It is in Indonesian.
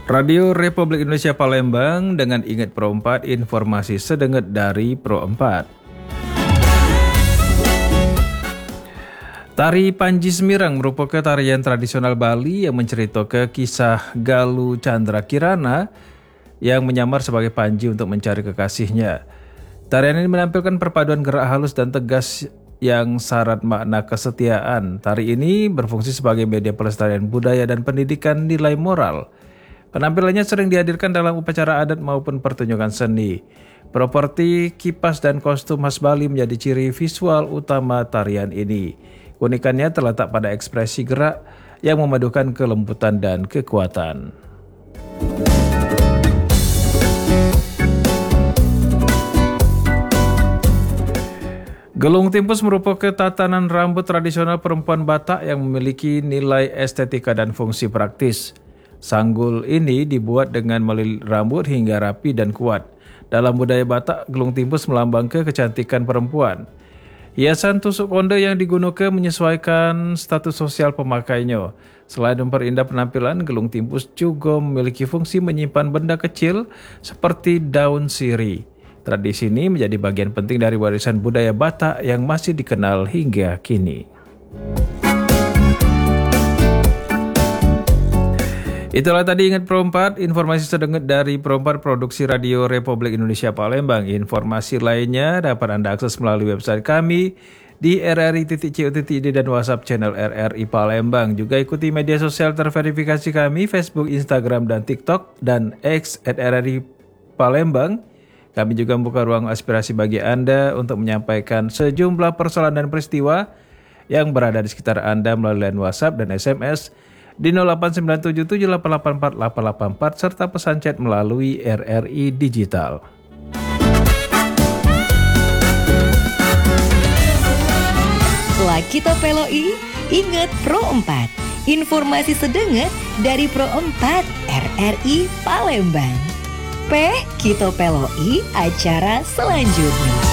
Radio Republik Indonesia Palembang dengan Ingat Pro 4, informasi sedenget dari Pro 4. Tari Panji Semirang merupakan tarian tradisional Bali yang menceritakan kisah Galuh Chandra Kirana yang menyamar sebagai Panji untuk mencari kekasihnya. Tarian ini menampilkan perpaduan gerak halus dan tegas yang syarat makna kesetiaan. Tari ini berfungsi sebagai media pelestarian budaya dan pendidikan nilai moral. Penampilannya sering dihadirkan dalam upacara adat maupun pertunjukan seni. Properti kipas dan kostum khas Bali menjadi ciri visual utama tarian ini. Keunikannya terletak pada ekspresi gerak yang memadukan kelembutan dan kekuatan. Gelung Timpus merupakan tatanan rambut tradisional perempuan Batak yang memiliki nilai estetika dan fungsi praktis. Sanggul ini dibuat dengan melilit rambut hingga rapi dan kuat. Dalam budaya Batak, gelung timpus melambangkan kecantikan perempuan. Hiasan tusuk konde yang digunakan menyesuaikan status sosial pemakainya. Selain memperindah penampilan, gelung timpus juga memiliki fungsi menyimpan benda kecil seperti daun sirih. Tradisi ini menjadi bagian penting dari warisan budaya Batak yang masih dikenal hingga kini. Itulah tadi Ingat Pro 4, informasi sedenget dari Pro 4 Produksi Radio Republik Indonesia Palembang. Informasi lainnya dapat Anda akses melalui website kami di rri.co.id dan WhatsApp channel RRI Palembang. Juga ikuti media sosial terverifikasi kami, Facebook, Instagram, dan TikTok, dan X @RRI Palembang. Kami juga membuka ruang aspirasi bagi Anda untuk menyampaikan sejumlah persoalan dan peristiwa yang berada di sekitar Anda melalui line WhatsApp dan SMS di 089778848884 serta pesan chat melalui RRI Digital. Lakito Peloi, Ingat Pro 4. Informasi sedenget dari Pro 4 RRI Palembang. Kita Peloi acara selanjutnya.